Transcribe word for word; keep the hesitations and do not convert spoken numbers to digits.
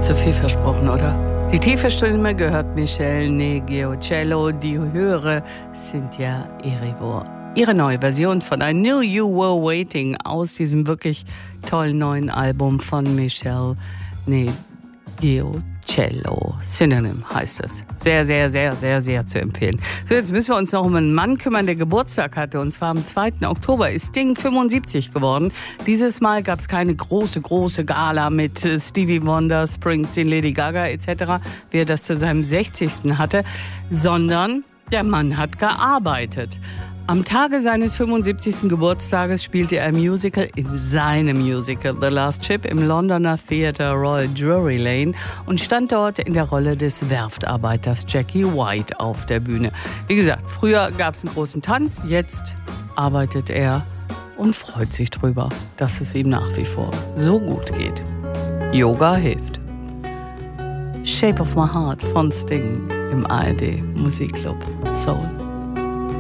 Nicht zu viel versprochen, oder? Die tiefe Stimme gehört Michelle Negiocello, die höhere Cynthia Erivo. Ihre neue Version von I Knew You Were Waiting aus diesem wirklich tollen neuen Album von Michelle Negiocello. Synonym heißt es. Sehr, sehr, sehr, sehr, sehr zu empfehlen. So, jetzt müssen wir uns noch um einen Mann kümmern, der Geburtstag hatte. Und zwar am zweiten Oktober ist Sting fünfundsiebzig geworden. Dieses Mal gab es keine große, große Gala mit Stevie Wonder, Springsteen, Lady Gaga et cetera, wie er das zu seinem sechzigsten hatte, sondern der Mann hat gearbeitet. Am Tage seines fünfundsiebzigsten Geburtstages spielte er ein Musical in seinem Musical The Last Ship im Londoner Theatre Royal Drury Lane und stand dort in der Rolle des Werftarbeiters Jackie White auf der Bühne. Wie gesagt, früher gab es einen großen Tanz, jetzt arbeitet er und freut sich drüber, dass es ihm nach wie vor so gut geht. Yoga hilft. Shape of My Heart von Sting im A R D Musikclub Soul.